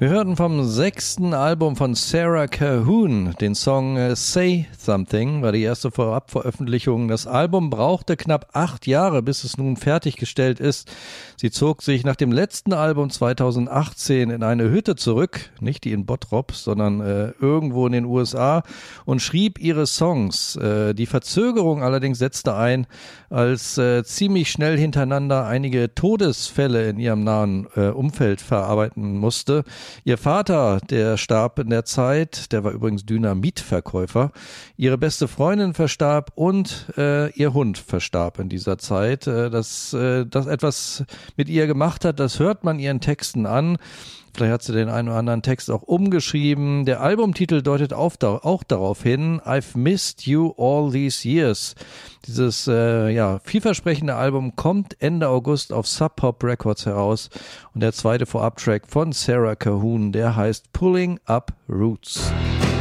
Wir hörten vom 6. Album von Sarah Calhoun den Song Say Something, war die erste Vorabveröffentlichung. Das Album brauchte knapp 8 Jahre, bis es nun fertiggestellt ist. Sie zog sich nach dem letzten Album 2018 in eine Hütte zurück, nicht die in Bottrop, sondern irgendwo in den USA, und schrieb ihre Songs. Die Verzögerung allerdings setzte ein, als ziemlich schnell hintereinander einige Todesfälle in ihrem nahen Umfeld verarbeiten musste. Ihr Vater, der starb in der Zeit, der war übrigens Dynamitverkäufer. Ihre beste Freundin verstarb und ihr Hund verstarb in dieser Zeit. Dass etwas mit ihr gemacht hat, das hört man ihren Texten an. Vielleicht hat sie den einen oder anderen Text auch umgeschrieben. Der Albumtitel deutet auch darauf hin, I've missed you all these years. Dieses vielversprechende Album kommt Ende August auf Sub Pop Records heraus. Und der zweite Vorabtrack von Sarah Calhoun, der heißt Pulling Up Roots.